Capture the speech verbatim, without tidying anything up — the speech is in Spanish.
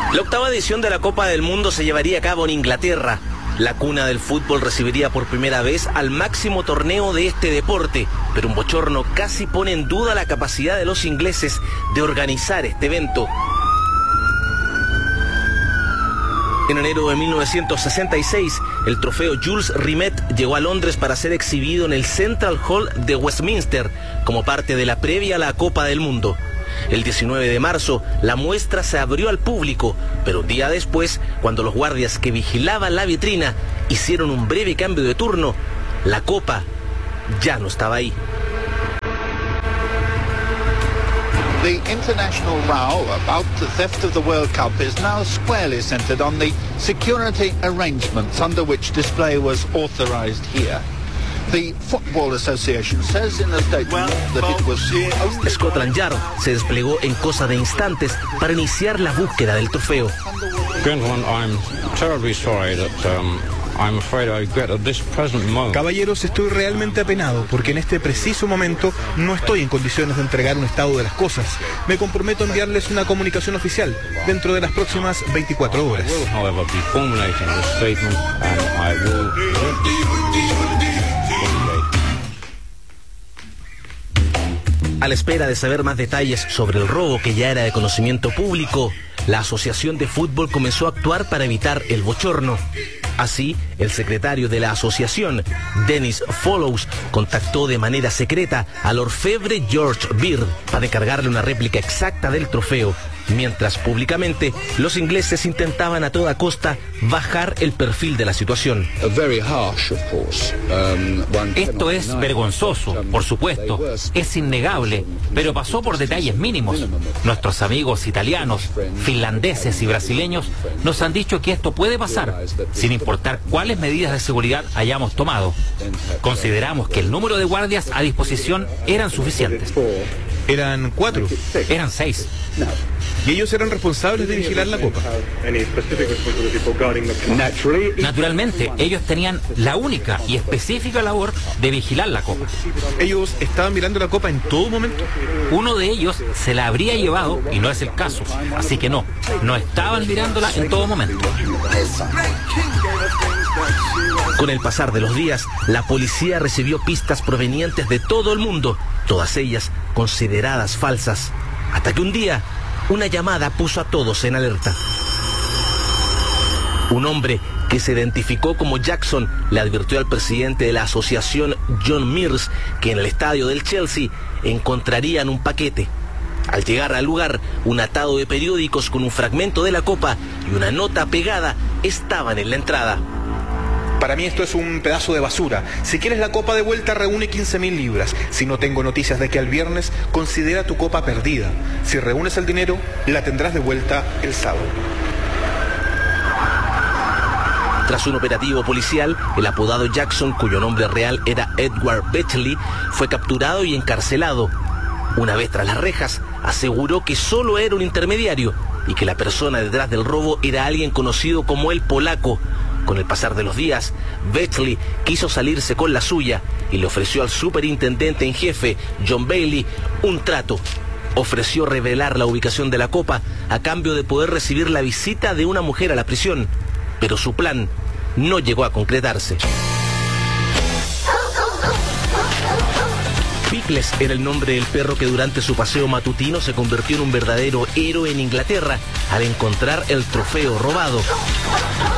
La octava edición de la Copa del Mundo se llevaría a cabo en Inglaterra. La cuna del fútbol recibiría por primera vez al máximo torneo de este deporte, pero un bochorno casi pone en duda la capacidad de los ingleses de organizar este evento. En enero de mil novecientos sesenta y seis, el trofeo Jules Rimet llegó a Londres para ser exhibido en el Central Hall de Westminster como parte de la previa a la Copa del Mundo. El diecinueve de marzo, la muestra se abrió al público, pero un día después, cuando los guardias que vigilaban la vitrina hicieron un breve cambio de turno, la copa ya no estaba ahí. The international row about the theft of the World Cup is now squarely centered on the security arrangements under which display was authorized here. The Football Association says in a statement that it was only... Scotland Yard se desplegó en cosa de instantes para iniciar la búsqueda del trofeo. Gentlemen, I'm terribly sorry that um, I'm afraid I regret at this present moment. Caballeros, estoy realmente apenado porque en este preciso momento no estoy en condiciones de entregar un estado de las cosas. Me comprometo a enviarles una comunicación oficial dentro de las próximas veinticuatro horas. I will, however, be formulating this statement and I will... A la espera de saber más detalles sobre el robo que ya era de conocimiento público, la Asociación de Fútbol comenzó a actuar para evitar el bochorno. Así, el secretario de la asociación, Dennis Follows, contactó de manera secreta al orfebre George Beard para encargarle una réplica exacta del trofeo, mientras públicamente los ingleses intentaban a toda costa bajar el perfil de la situación. Esto es vergonzoso, por supuesto, es innegable, pero pasó por detalles mínimos. Nuestros amigos italianos, finlandeses y brasileños nos han dicho que esto puede pasar, sin importar cuáles medidas de seguridad hayamos tomado. Consideramos que el número de guardias a disposición eran suficientes. Eran cuatro. Eran seis. ¿Y ellos eran responsables de vigilar la copa? Naturalmente, ellos tenían la única y específica labor de vigilar la copa. ¿Ellos estaban mirando la copa en todo momento? Uno de ellos se la habría llevado y no es el caso, así que no, no estaban mirándola en todo momento. Con el pasar de los días, la policía recibió pistas provenientes de todo el mundo, todas ellas consideradas falsas, hasta que un día una llamada puso a todos en alerta. Un hombre que se identificó como Jackson le advirtió al presidente de la asociación, John Mears, que en el estadio del Chelsea encontrarían un paquete. Al llegar al lugar, un atado de periódicos con un fragmento de la copa y una nota pegada estaban en la entrada. Para mí esto es un pedazo de basura. Si quieres la copa de vuelta, reúne quince mil libras. Si no tengo noticias de que al viernes, considera tu copa perdida. Si reúnes el dinero, la tendrás de vuelta el sábado. Tras un operativo policial, el apodado Jackson, cuyo nombre real era Edward Bechley, fue capturado y encarcelado. Una vez tras las rejas, aseguró que solo era un intermediario y que la persona detrás del robo era alguien conocido como el Polaco. Con el pasar de los días, Bechley quiso salirse con la suya y le ofreció al superintendente en jefe, John Bailey, un trato. Ofreció revelar la ubicación de la copa a cambio de poder recibir la visita de una mujer a la prisión, pero su plan no llegó a concretarse. Pickles era el nombre del perro que durante su paseo matutino se convirtió en un verdadero héroe en Inglaterra al encontrar el trofeo robado.